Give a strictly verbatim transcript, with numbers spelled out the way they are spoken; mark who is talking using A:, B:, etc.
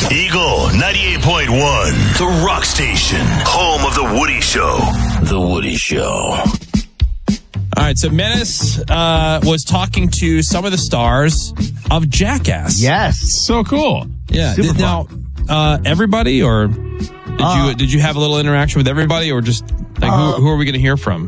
A: Eagle ninety-eight point one, the rock station, home of The Woody Show. The Woody Show.
B: All right, so Menace uh, was talking to some of the stars of Jackass.
C: Yes.
D: So cool.
B: Yeah.
C: Super
B: Did, now, uh, everybody, or did
C: Uh,
B: you did you have a little interaction with everybody, or just like
C: uh,
B: who, who are we going to hear from?